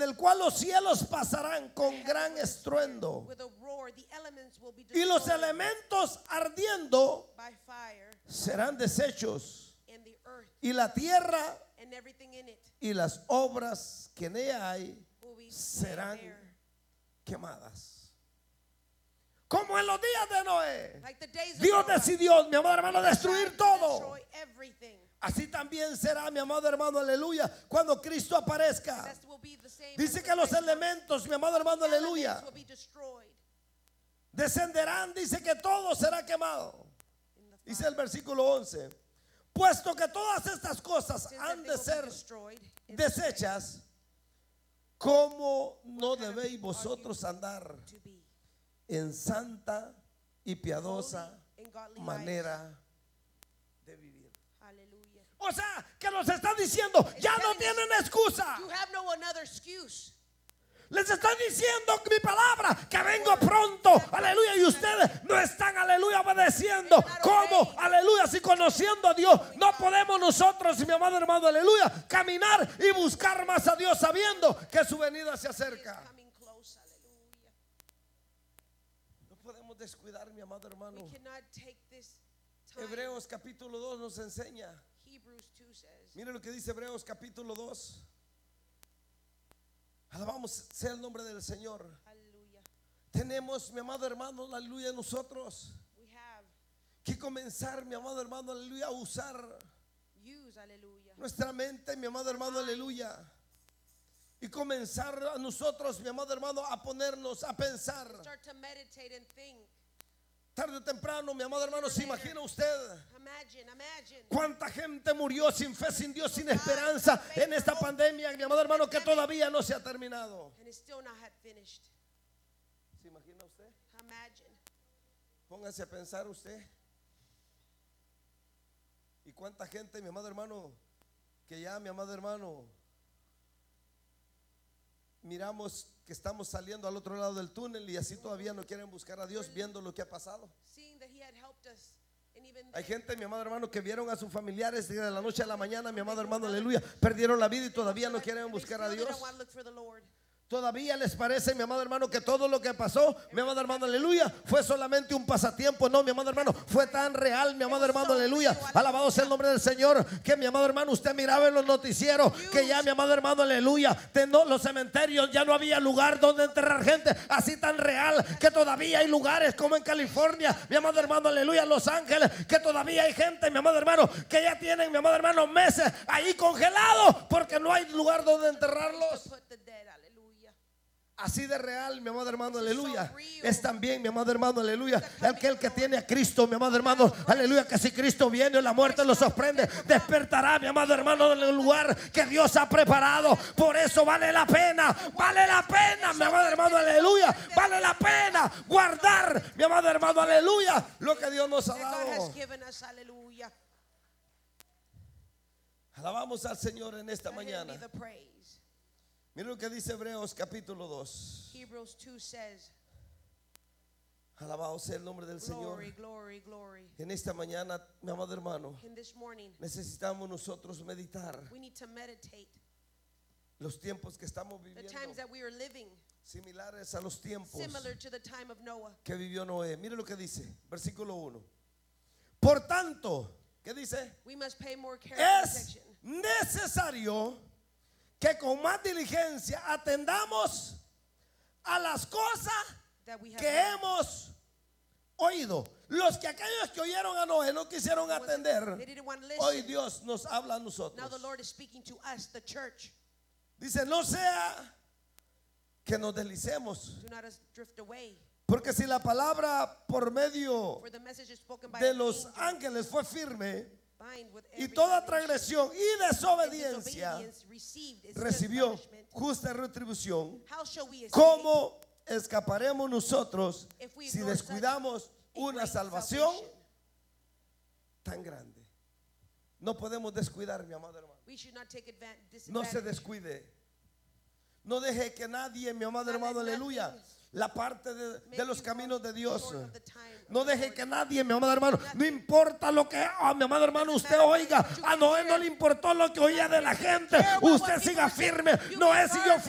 en el cual los cielos pasarán con gran estruendo, with a roar, the elements will be y los destroyed elementos ardiendo by fire, serán deshechos, and the earth y la tierra and everything in it y las obras que en ella hay will be laid serán bare. quemadas. Como en los días de Noé, Like the days of Dios Noah, decidió, mi amado hermano, God destruir decided to todo. destroy everything. Así también será, mi amado hermano, aleluya, cuando Cristo aparezca. That will be the same Dice as que los Christ. elementos, mi amado hermano, The aleluya, elements will be destroyed descenderán, dice que todo será quemado. in the Dice fire. el versículo 11, puesto que todas estas cosas Since han that they de will be ser destroyed in this way, desechas, ¿cómo no What kind of debéis people are vosotros you andar to be en santa y piadosa holy and godly lives? manera de vivir? Hallelujah. O sea, que nos está diciendo, ya no tienen excusa. You have no another excuse. Les estoy diciendo mi palabra, que vengo pronto, aleluya, y ustedes no están, aleluya, obedeciendo. ¿Cómo? Aleluya, si conociendo a Dios, no podemos nosotros, mi amado hermano, aleluya, caminar y buscar más a Dios sabiendo que su venida se He is acerca. coming close. Hallelujah. No podemos descuidar, mi amado hermano. We cannot take this time. Hebreos capítulo 2 nos enseña. Hebrews 2 says, Mire lo que dice Hebreos capítulo 2. Alabamos sea el nombre del Señor. hallelujah. Tenemos, mi amado hermano, aleluya, nosotros We have que comenzar, mi amado hermano, aleluya, a usar used, hallelujah. nuestra mente, mi amado hermano, aleluya, y comenzar a nosotros, mi amado hermano, a ponernos a pensar. Start to meditate and think. Tarde o temprano, mi amado hermano, ¿se imagina usted Imagine. cuánta gente murió sin fe, sin Dios, sin esperanza en esta pandemia, mi amado hermano, que todavía no se ha terminado? And it's still not had finished. ¿Se imagina usted? Imagine. Póngase a pensar usted. ¿Y cuánta gente, mi amado hermano, que ya, mi amado hermano, miramos que estamos saliendo al otro lado del túnel y así todavía no quieren buscar a Dios viendo lo que ha pasado? Seeing that he had helped us. And even Hay then, gente, mi amado hermano, que vieron a sus familiares de la noche a la mañana, mi amado hermano, aleluya, perdieron la vida y todavía no quieren they buscar a still Dios. don't want to look for the Lord. Todavía les parece, mi amado hermano, que todo lo que pasó, mi amado hermano, aleluya, fue solamente un pasatiempo. No, mi amado hermano, fue tan real, mi amado hermano, aleluya. Alabado sea el nombre del Señor, que mi amado hermano, usted miraba en los noticieros que ya, mi amado hermano, aleluya, los cementerios ya no había lugar donde enterrar gente. Así tan real que todavía hay lugares como en California, mi amado hermano, aleluya, Los Ángeles, que todavía hay gente, mi amado hermano, que ya tienen, mi amado hermano, meses ahí congelados porque no hay lugar donde enterrarlos. To put the dead, hallelujah. Así de real, mi amado hermano, aleluya. Es también, mi amado hermano, aleluya, aquel que tiene a Cristo, mi amado hermano, aleluya, que si Cristo viene o la muerte lo sorprende, despertará, mi amado hermano, en el lugar que Dios ha preparado. Por eso vale la pena, mi amado hermano, aleluya, vale la pena guardar, mi amado hermano, aleluya, lo que Dios nos ha That God has dado. given us, hallelujah. Alabamos al Señor en esta To him be mañana. the praise. Mira lo que dice Hebreos capítulo 2. Hebrews 2 says, Alabado sea el nombre del Señor. glory, glory, glory. En esta mañana, mi amado hermano, In this morning, necesitamos nosotros meditar we need to meditate los tiempos que estamos the viviendo, times that we are living, similares a los tiempos similar to the time of Noah. que vivió Noé. Mire lo que dice, versículo 1. Por tanto, ¿qué dice? We must pay more care and Es protection. necesario que con más diligencia atendamos a las cosas That we have que hemos oído. Los que aquellos que oyeron a Noé no quisieron They atender. didn't want to Hoy listen. Dios nos habla a Now nosotros. the Lord is speaking to us, the church. Dice, no sea que nos deslicemos. Do not us drift away. Porque si la palabra por medio For the message is spoken by de an los angel, ángeles fue firme bind with y every toda transgression transgresión y and desobediencia disobedience received its recibió punishment. justa retribución, How shall we escape ¿cómo escaparemos nosotros if we si ignore descuidamos such a una great salvación salvation? tan grande? No podemos descuidar, mi amado hermano. We should not take No se disadvantage. descuide. No deje que nadie, mi amado Not let hermano, aleluya, nothing la parte de make los you caminos de fall Dios. short of the time of No the deje Lord. que nadie, mi amado hermano, no importa lo que, mi amado hermano, usted oiga. A Noé no le importó lo que oía de la gente. Usted siga firme. Noé siguió